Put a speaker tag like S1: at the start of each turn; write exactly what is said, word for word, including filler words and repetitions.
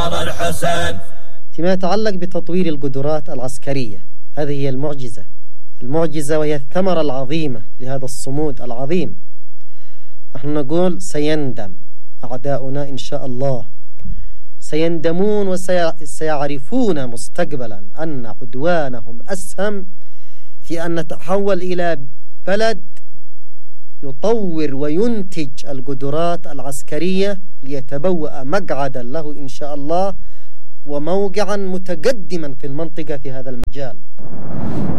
S1: الحسن.
S2: فيما يتعلق بتطوير القدرات العسكرية، هذه هي المعجزة المعجزة وهي الثمرة العظيمة لهذا الصمود العظيم. نحن نقول سيندم أعداؤنا إن شاء الله، سيندمون وسيعرفون مستقبلا أن عدوانهم أسهم في أن نتحول إلى بلد يطور وينتج القدرات العسكرية ليتبوأ مقعدا له إن شاء الله وموقعا متقدما في المنطقة في هذا المجال.